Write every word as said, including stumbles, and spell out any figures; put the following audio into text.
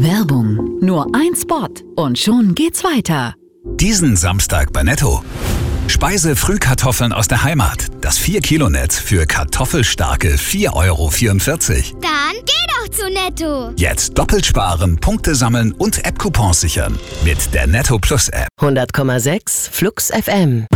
Werbung. Nur ein Spot und schon geht's weiter. Diesen Samstag bei Netto. Speise-Frühkartoffeln aus der Heimat. Das vier Kilo Netz für kartoffelstarke vier Euro vierundvierzig. Dann geh doch zu Netto. Jetzt doppelt sparen, Punkte sammeln und App-Coupons sichern. Mit der Netto Plus App. hundert Komma sechs Flux F M.